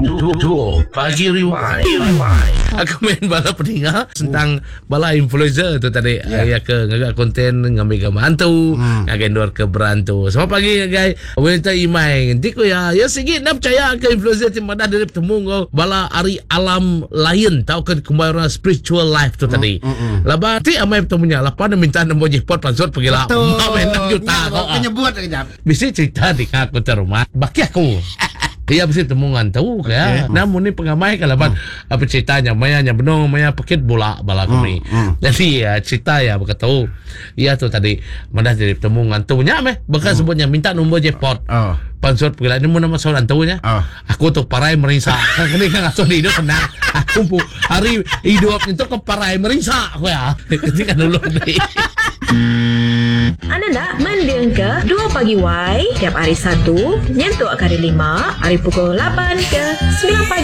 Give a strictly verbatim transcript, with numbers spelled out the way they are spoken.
Duo Pagi Rewind. Aku main bala pendengar tentang bala influencer tu tadi. Yeah. Ya ke ngagak konten ngambil gambar hantu, Hmm. ngagak endor ke berantu. Selamat pagi guys. Wanita imai. Nanti ko ya, ya sikit nak percaya ke influencer ti madah dari bertemu kau bala ari alam lain tahu ke kembali spiritual life tu tadi. Laba ti amai bertemunya. Lapa nak minta nombor jackpot pansot pergi lah. Betul. Main enam juta kau. Kau nyebut kejap. Mesti cerita di aku ke rumah. Baki aku. Dia mesti temungan tahu kaya. Okay. Namun ni pengamai kalau ban hmm. apa ceritanya maya nya benar maya paket bola bala kami. Hmm. Hmm. Jadi ya cerita ya baka tahu. Ia tu tadi mandah jadi temungan tu nya meh baka hmm. sebutnya minta nombor jackpot. Oh. Pansot pergi ni mun nama seorang tahu nya. Oh. Aku tu parai merisa. Kan ni kan aso hidup senang. Aku pu hari hidup itu ke parai merisa aku ya. Ketika dulu ni. Anda nak mendengar ke Dua Pagi Y tiap hari Sabtu, nyentuk hari lima, hari pukul lapan ke sembilan pagi.